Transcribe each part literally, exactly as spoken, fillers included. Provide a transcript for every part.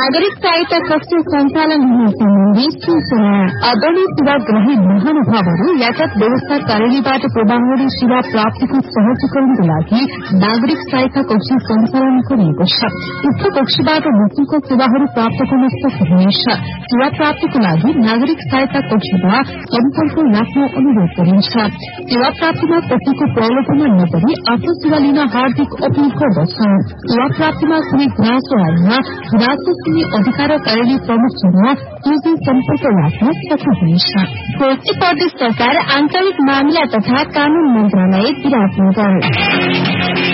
नागरिक सहायता कक्ष सञ्चालन हुने सम्बन्धी सूचना। आदरणीय सेवाग्राही महानुभावहरू यातायात व्यवस्था कार्यालयबाट प्रवाहरी सेवा प्राप्तिको सहजीकरणको लागि नागरिक सहायता कक्ष सञ्चालन गरिएको छ। उक्त कक्षबाट निशुल्क सेवाहरू प्राप्त गर्न सक्नुहुनेछ। सेवा प्राप्तिको लागि नागरिक सहायता कक्षमा सम्पर्क राख्न अनुरोध गरिन्छ। सेवा प्राप्तिमा कसैको प्रलोभनमा नगरी आफ्नो सेवा लिन हार्दिक अपील गर्दछौं। सेवा प्राप्तिमा कुनै गुनासो आएमा गुनासो सुन्ने अधिकार कार्यालय प्रमुखसँग सोझै सम्पर्क राख्न सक्नुहुनेछ। कोशी प्रदेश सरकार आन्तरिक मामिला तथा कानून मन्त्रालय विराटनगर।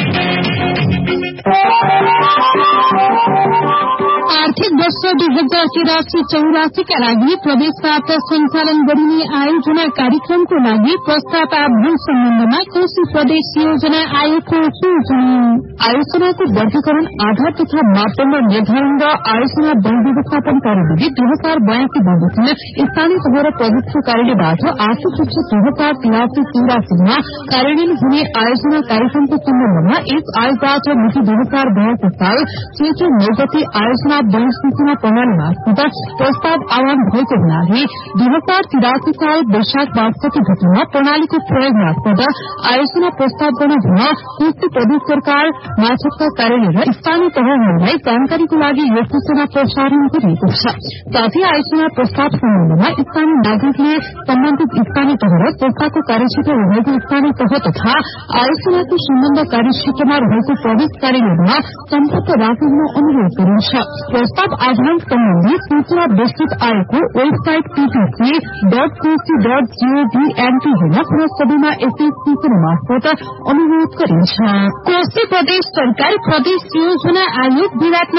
आर्थिक वर्ष दुई हजार तिरासी चौरासीका लागि प्रदेशबाट सञ्चालन गरिने आयोजना कार्यक्रमको लागि प्रस्ताव आह्वान सम्बन्धमा कोशी प्रदेश योजना आयोगको सूचना। आयोजनाको वर्गीकरण आधार तथा मापदण्ड निर्धारण र आयोजना वन व्यवस्थापन कार्यविधि दुई हजार बयासी बमोजिम स्थानीय तह र प्रदेशको कार्यालयबाट आर्थिक वर्ष दुई हजार तिरासी चौरासीमा कार्यान्वयन हुने आयोजना कार्यक्रमको सम्बन्धमा यस आयोगबाट मिति दुई हजार बयासी साल चैत्र नौ गते आयोजना वन सूचना प्रणाली मार्फत प्रस्ताव आह्वान भएको हुनाले दुई हजार तिरासी साल वैशाख बासठी गतिमा प्रणालीको प्रयोग मार्फत आयोजना प्रस्ताव गर्न हुन कोशी प्रदेश सरकार माछका कार्यालय र स्थानीय तहहरूलाई जानकारीको लागि यो सूचना प्रसारण गरिएको छ। साथै आयोजना प्रस्ताव सम्बन्धमा स्थानीय नागरिकले सम्बन्धित स्थानीय तह र संस्थाको कार्यक्षेत्र रहेको स्थानीय तह तथा आयोजनाको सम्बन्ध कार्यक्षेत्रमा रहेको प्रदेश कार्यालयमा सम्पर्क राख्न अनुरोध गरिन्छ। प्रस्ताव आह्वान सम्बन्धी सूचना विस्तृत आयोगको website PPC dot Koshi dot gov NP हेर्न पुनः सबैमा यसै सूचना मार्फत अनुरोध गरिन्छ। कोशी प्रदेश सरकार प्रदेश योजना आयोग विराट